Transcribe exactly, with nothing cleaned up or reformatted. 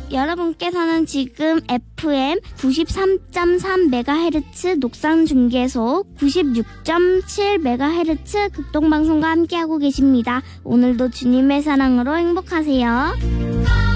여러분께서는 지금 에프엠 구십삼 점 삼 메가헤르츠 녹상중계소 구십육 점 칠 메가헤르츠 극동방송과 함께하고 계십니다. 오늘도 주님의 사랑으로 행복하세요.